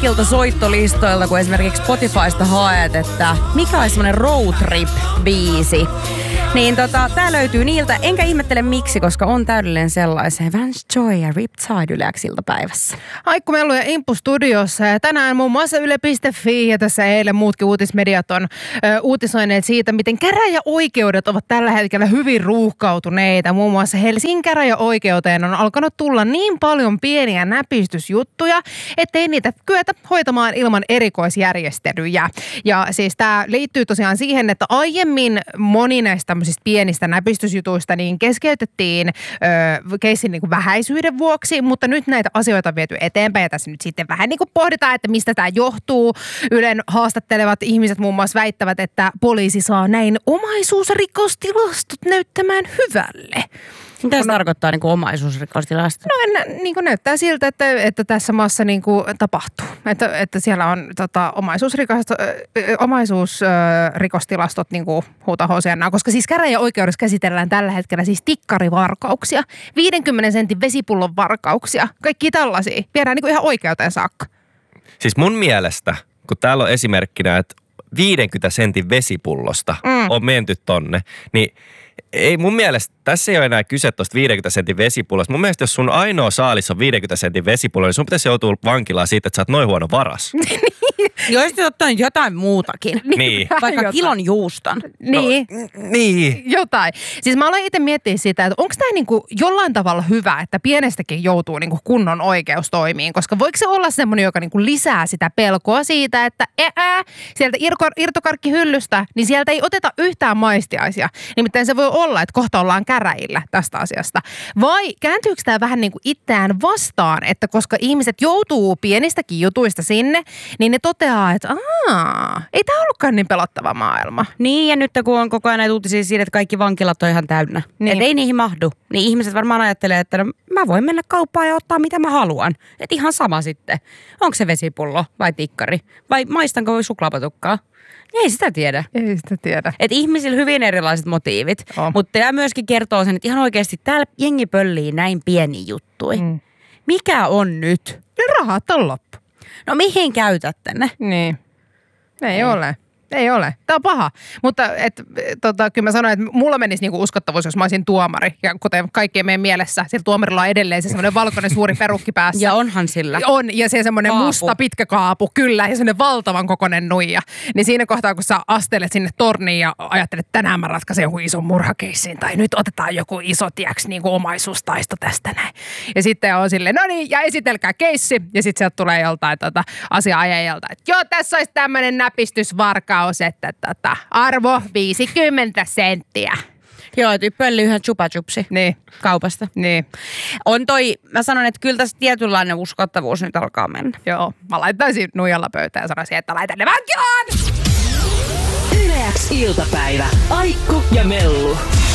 kaikilta soittolistoilta, kun esimerkiksi Spotifysta haet, että mikä olisi semmoinen road trip-biisi. Niin tää löytyy niiltä, enkä ihmettele miksi, koska on täydellinen sellaisen Vance Joy ja Riptide Yleäks iltapäivässä. Haikku Mellu ja Impu studiossa ja tänään muun muassa Yle.fi ja tässä eilen muutkin uutismediat on uutisoineet siitä, miten käräjäoikeudet ovat tällä hetkellä hyvin ruuhkautuneita. Muun muassa Helsingin käräjäoikeuteen on alkanut tulla niin paljon pieniä näpistysjuttuja, ettei niitä kyetä hoitamaan ilman erikoisjärjestelyjä. Ja siis tämä liittyy tosiaan siihen, että aiemmin moni näistä tämmöisistä pienistä näpistysjutuista niin keskeytettiin keissin niin kuin vähäisyyden vuoksi, mutta nyt näitä asioita on viety eteenpäin ja tässä nyt sitten vähän niin kuin pohditaan, että mistä tämä johtuu. Ylen haastattelevat ihmiset muun muassa väittävät, että poliisi saa näin omaisuusrikostilastot näyttämään hyvälle. Mitä se tarkoittaa niin kuin omaisuusrikostilastot? No niin kuin näyttää siltä, että tässä maassa niin kuin tapahtuu. Että siellä on omaisuusrikostilastot niin kuin huutaa hosiannaa, koska siis käräjäoikeudessa käsitellään tällä hetkellä siis tikkarivarkauksia, 50 sentin vesipullon varkauksia, kaikki tällaisia. Viedään niin kuin ihan oikeuteen saakka. Siis mun mielestä, kun täällä on esimerkkinä, että 50 sentin vesipullosta on menty tonne, niin ei mun mielestä, tässä ei ole enää kyse tuosta 50 sentin vesipullosta. Mun mielestä jos sun ainoa saalis on 50 sentin vesipullo, niin sun pitäisi joutua vankilaan siitä, että sä oot noin huono varas. Jos ottanut jotain muutakin. Niin. Vaikka kilon juuston. Niin. Niin. Jotain. Siis mä aloin itse miettiä sitä, että onko tämä niinku jollain tavalla hyvä, että pienestäkin joutuu niinku kunnon oikeustoimiin, koska voiko se olla semmoinen, joka niinku lisää sitä pelkoa siitä, että sieltä irtokarkkihyllystä, niin sieltä ei oteta yhtään maistiaisia. Nimittäin se voi olla, että kohta ollaan käräjillä tästä asiasta. Vai kääntyykö tämä vähän niin kuin itseään vastaan, että koska ihmiset joutuu pienistäkin jutuista sinne, niin ne toteaa, että ei tämä ollutkaan niin pelottava maailma. Niin, ja nyt kun on koko ajan näitä uutisia siitä, että kaikki vankilat on ihan täynnä. Niin. Että ei niihin mahdu. Niin ihmiset varmaan ajattelee, että no, mä voin mennä kauppaan ja ottaa mitä mä haluan. Että ihan sama sitten. Onko se vesipullo vai tikkari? Vai maistanko suklaapatukkaa? Ei sitä tiedä. Ei sitä tiedä. Että ihmisillä hyvin erilaiset motiivit. Mutta tämä myöskin kertoo sen, että ihan oikeasti täällä jengi pöllii näin pieni juttui. Mikä on nyt? Ne rahat on loppu. No mihin käytätte ne? Niin. Ei ole. Ei ole. Tämä on paha. Mutta kyllä mä sanoin, että mulla menisi niinku uskottavuus, jos mä olisin tuomari. Ja kuten kaikkien meidän mielessä, sillä tuomarilla on edelleen se semmoinen valkoinen suuri perukki päässä. Ja onhan sillä. On, ja se semmoinen musta pitkä kaapu, kyllä, ja semmoinen valtavan kokoinen nuija. Niin siinä kohtaa, kun sä astelet sinne torniin ja ajattelet, että tänään mä ratkaisen joku ison murhakeissin, tai nyt otetaan joku iso, niinku omaisuustaisto tästä näin. Ja sitten on silleen, no niin, ja esitelkää keissi. Ja sitten sieltä tulee joltain asia-ajajalta, että joo, tässä olisi tämmöinen näpistysvarka. Että arvo 50 senttiä. Joo, pölli yhden chupa-chupsi kaupasta. Niin. On mä sanon, että kyllä tässä tietynlainen uskottavuus nyt alkaa mennä. Joo, mä laittaisin nuijalla pöytään ja sanoisin, että laitan ne vankilaan! Yleäks iltapäivä. Aikku ja Mellu.